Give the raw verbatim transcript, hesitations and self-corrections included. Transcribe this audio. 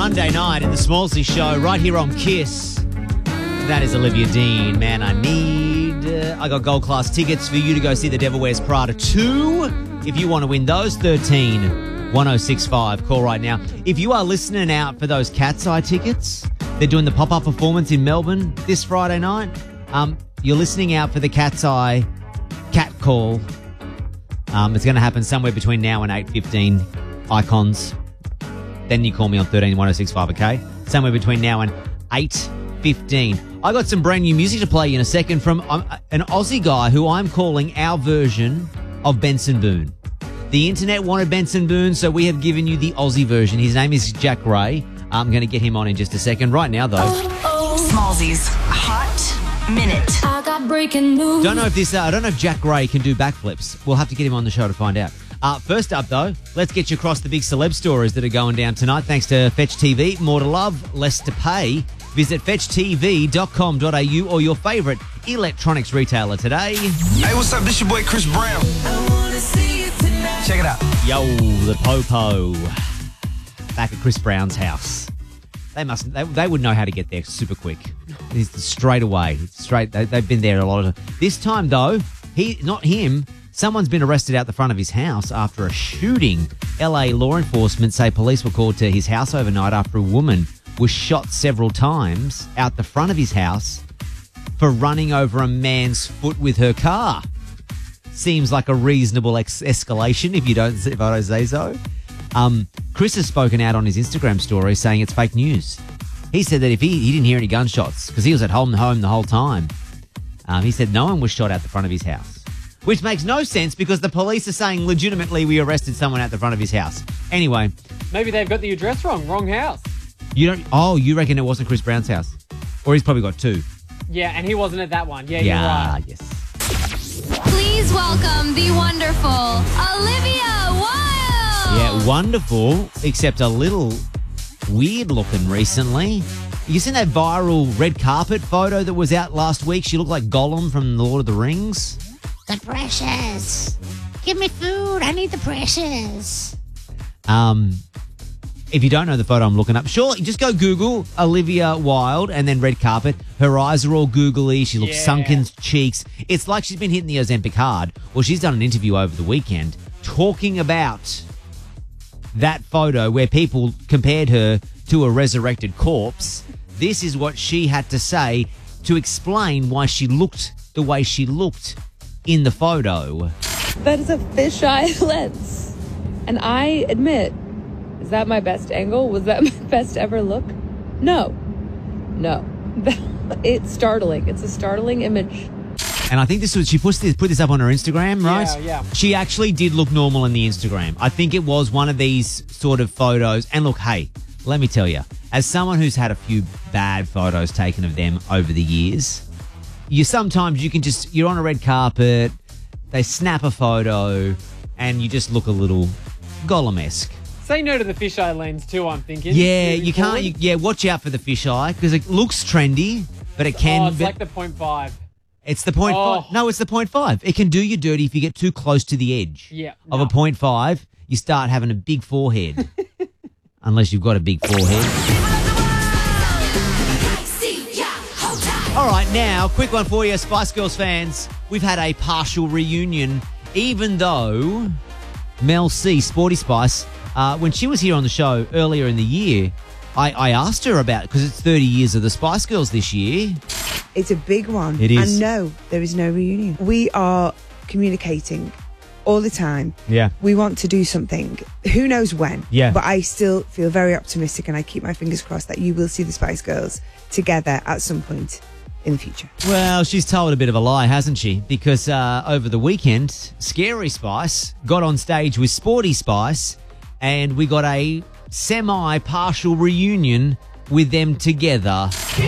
Monday night in the Smallsy Show right here on Kiss. That is Olivia Dean. Man, I need... Uh, I got gold class tickets for you to go see The Devil Wears Prada two. If you want to win those, thirteen one oh six five. Call right now. If you are listening out for those Cat's Eye tickets, they're doing the pop-up performance in Melbourne this Friday night. Um, you're listening out for the Cat's Eye Cat Call. Um, it's going to happen somewhere between now and eight fifteen. Icons. Then you call me on thirteen one oh six five, okay? Somewhere between now and eight fifteen. I got some brand new music to play in a second from um, an Aussie guy who I'm calling our version of Benson Boone. The internet wanted Benson Boone, so we have given you the Aussie version. His name is Jack Ray. I'm going to get him on in just a second. Right now, though. Oh, oh. Smallsy's Hot Minute. I got breaking news. Don't know if this. Uh, I don't know if Jack Ray can do backflips. We'll have to get him on the show to find out. Uh, first up, though, let's get you across the big celeb stories that are going down tonight. Thanks to Fetch T V. More to love, less to pay. Visit fetch t v dot com dot a u or your favourite electronics retailer today. Hey, what's up? This your boy Chris Brown. I wanna see you tonight. Check it out. Yo, the Popo. Back at Chris Brown's house. They must. They, they would know how to get there super quick. It's straight away. Straight. They, they've been there a lot of times. This time, though, he not him. Someone's been arrested out the front of his house after a shooting. L A law enforcement say police were called to his house overnight after a woman was shot several times out the front of his house for running over a man's foot with her car. Seems like a reasonable ex- escalation if you don't, if I don't say so. Um, Chris has spoken out on his Instagram story saying it's fake news. He said that if he, he didn't hear any gunshots because he was at home home the whole time. Um, he said no one was shot out the front of his house, which makes no sense because the police are saying legitimately we arrested someone at the front of his house. Anyway. Maybe they've got the address wrong. Wrong house. You don't. Oh, you reckon it wasn't Chris Brown's house? Or he's probably got two. Yeah, and he wasn't at that one. Yeah, yeah you're right. Yes. Please welcome the wonderful Olivia Wilde. Yeah, wonderful, except a little weird looking recently. You seen that viral red carpet photo that was out last week? She looked like Gollum from The Lord of the Rings. The precious. Give me food. I need the precious. Um, if you don't know the photo I'm looking up, sure, just go Google Olivia Wilde and then red carpet. Her eyes are all googly. She looks Yeah. sunken cheeks. It's like she's been hitting the Ozempic hard. Well, she's done an interview over the weekend talking about that photo where people compared her to a resurrected corpse. This is what she had to say to explain why she looked the way she looked in the photo. That is a fisheye lens. And I admit, is that my best angle? Was that my best ever look? No. No. It's startling. It's a startling image. And I think this was, she put this, put this up on her Instagram, right? Yeah, yeah. She actually did look normal in the Instagram. I think it was one of these sort of photos. And look, hey, let me tell you, as someone who's had a few bad photos taken of them over the years, you sometimes you can just, you're on a red carpet, they snap a photo, and you just look a little Gollum-esque. Say no to the fisheye lens too, I'm thinking. Yeah, Moving you can't, forward. you, yeah, watch out for the fisheye because it looks trendy, but it can Oh, it's be. like the point five. It's the point Oh. five. No, it's the point five. It can do you dirty if you get too close to the edge Yeah, of no. a point five. You start having a big forehead, unless you've got a big forehead. All right, now, quick one for you, Spice Girls fans. We've had a partial reunion, even though Mel C, Sporty Spice, uh, when she was here on the show earlier in the year, I, I asked her about it because it's thirty years of the Spice Girls this year. It's a big one. It is. And no, there is no reunion. We are communicating all the time. Yeah. We want to do something. Who knows when? Yeah. But I still feel very optimistic and I keep my fingers crossed that you will see the Spice Girls together at some point in the future. Well, she's told a bit of a lie, hasn't she? Because uh, over the weekend, Scary Spice got on stage with Sporty Spice and we got a semi-partial reunion with them together.